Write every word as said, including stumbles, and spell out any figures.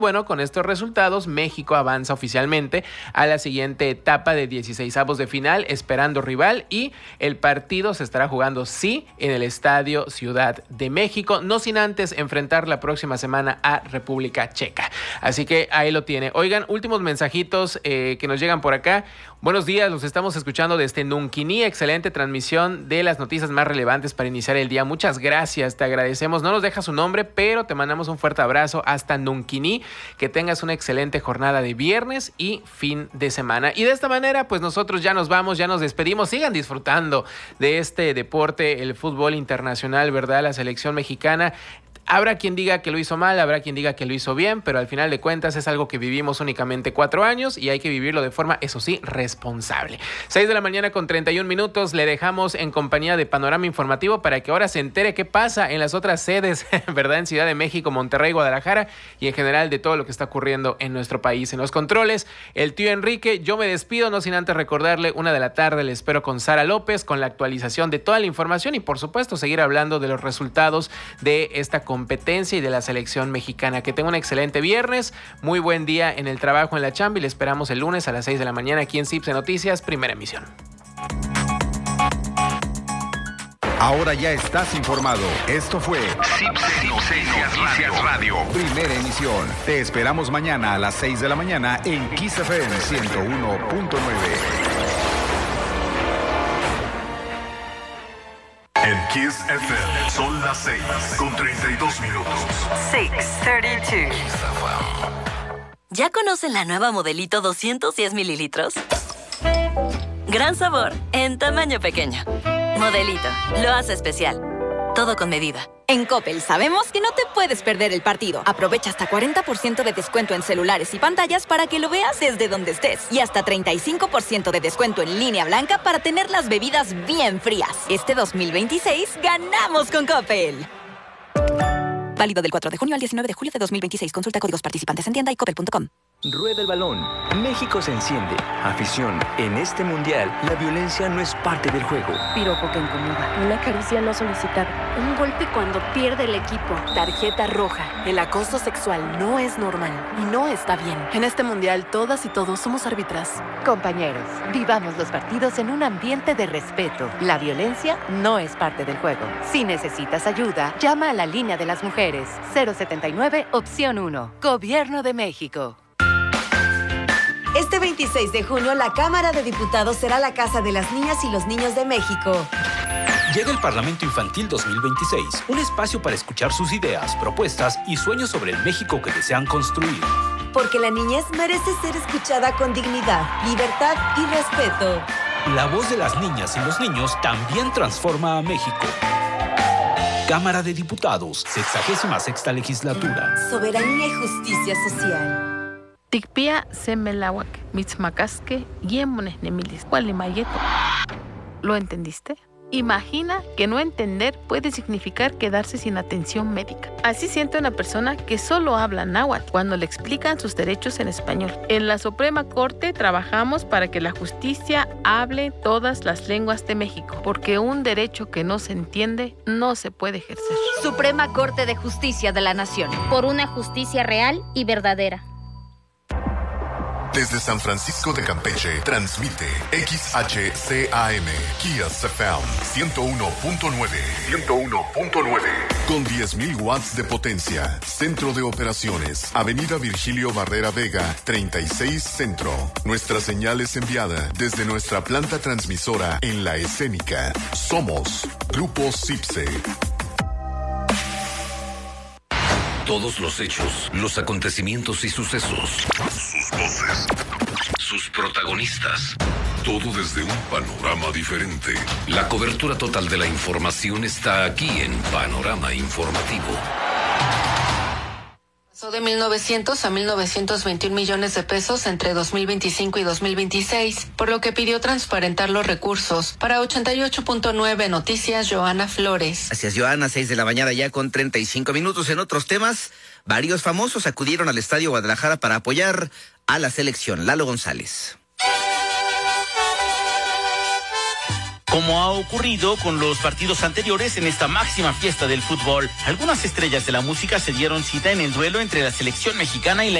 Bueno, con estos resultados, México avanza oficialmente a la siguiente etapa de dieciseisavos de final, esperando rival, y el partido se estará jugando, sí, en el Estadio Ciudad de México, no sin antes enfrentar la próxima semana a República Checa. Así que ahí lo tiene. Oigan, últimos mensajitos eh, que nos llegan por acá. Buenos días, los estamos escuchando desde Nunquini. Excelente transmisión de las noticias más relevantes para iniciar el día. Muchas gracias, te agradecemos. No nos deja su nombre, pero te mandamos un fuerte abrazo hasta Nunquini. Que tengas una excelente jornada de viernes y fin de semana. Y de esta manera, pues nosotros ya nos vamos, ya nos despedimos. Sigan disfrutando de este deporte, el fútbol internacional, ¿verdad? La selección mexicana. Habrá quien diga que lo hizo mal, habrá quien diga que lo hizo bien, pero al final de cuentas es algo que vivimos únicamente cuatro años y hay que vivirlo de forma, eso sí, responsable. seis de la mañana con treinta y un minutos, le dejamos en compañía de Panorama Informativo para que ahora se entere qué pasa en las otras sedes, ¿verdad? En Ciudad de México, Monterrey, Guadalajara y en general de todo lo que está ocurriendo en nuestro país. En los controles, el tío Enrique, yo me despido, no sin antes recordarle, una de la tarde le espero con Sara López, con la actualización de toda la información y por supuesto seguir hablando de los resultados de esta competencia y de la selección mexicana. Que tenga un excelente viernes, muy buen día en el trabajo, en la chamba y le esperamos el lunes a las seis de la mañana aquí en Cipse Noticias, primera emisión. Ahora ya estás informado. Esto fue Cipse Noticias Radio, primera emisión. Te esperamos mañana a las seis de la mañana en Kiss F M ciento uno punto nueve. En Kiss F M son las seis con treinta y dos minutos. seis treinta y dos. ¿Ya conocen la nueva Modelito doscientos diez mililitros? Gran sabor, en tamaño pequeño. Modelito, lo hace especial. Todo con medida. En Coppel sabemos que no te puedes perder el partido. Aprovecha hasta cuarenta por ciento de descuento en celulares y pantallas para que lo veas desde donde estés. Y hasta treinta y cinco por ciento de descuento en línea blanca para tener las bebidas bien frías. Este dos mil veintiséis, ¡ganamos con Coppel! Válido del cuatro de junio al diecinueve de julio de dos mil veintiséis. Consulta códigos participantes en tienda y coppel punto com. Rueda el balón. México se enciende. Afición. En este mundial, la violencia no es parte del juego. Piropo que incomoda. Una caricia no solicitada. Un golpe cuando pierde el equipo. Tarjeta roja. El acoso sexual no es normal y no está bien. En este mundial, todas y todos somos árbitras. Compañeros, vivamos los partidos en un ambiente de respeto. La violencia no es parte del juego. Si necesitas ayuda, llama a la línea de las mujeres. cero setenta y nueve, opción uno. Gobierno de México. Este veintiséis de junio, la Cámara de Diputados será la casa de las niñas y los niños de México. Llega el Parlamento Infantil dos mil veintiséis, un espacio para escuchar sus ideas, propuestas y sueños sobre el México que desean construir. Porque la niñez merece ser escuchada con dignidad, libertad y respeto. La voz de las niñas y los niños también transforma a México. Cámara de Diputados, sexagésima sexta legislatura. Soberanía y justicia social. Tikpia semelawak, mitzmacasque, yemones nemilis, gualimayeto. ¿Lo entendiste? Imagina que no entender puede significar quedarse sin atención médica. Así siente una persona que solo habla náhuatl cuando le explican sus derechos en español. En la Suprema Corte trabajamos para que la justicia hable todas las lenguas de México, porque un derecho que no se entiende no se puede ejercer. Suprema Corte de Justicia de la Nación. Por una justicia real y verdadera. Desde San Francisco de Campeche, transmite X H C A M, Kiss F M ciento uno punto nueve. ciento uno punto nueve. Con diez mil watts de potencia. Centro de operaciones. Avenida Virgilio Barrera Vega, treinta y seis Centro. Nuestra señal es enviada desde nuestra planta transmisora en La Escénica. Somos Grupo Cipse. Todos los hechos, los acontecimientos y sucesos. Sus voces. Sus protagonistas. Todo desde un panorama diferente. La cobertura total de la información está aquí en Panorama Informativo. Pasó de mil novecientos a mil novecientos veintiún millones de pesos entre dos mil veinticinco y dos mil veintiséis, por lo que pidió transparentar los recursos. Para ochenta y ocho punto nueve Noticias, Joana Flores. Gracias, Joana. seis de la mañana ya con treinta y cinco minutos. En otros temas, varios famosos acudieron al Estadio Guadalajara para apoyar a la selección. Lalo González. como ha ocurrido con los partidos anteriores en esta máxima fiesta del fútbol. Algunas estrellas de la música se dieron cita en el duelo entre la selección mexicana y la